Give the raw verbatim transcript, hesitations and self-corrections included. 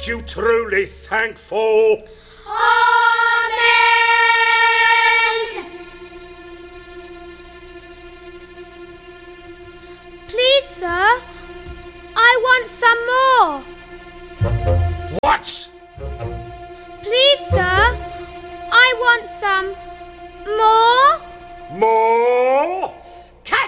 make you truly thankful. Amen! Please, sir, I want some more. What? Please, sir, I want some more.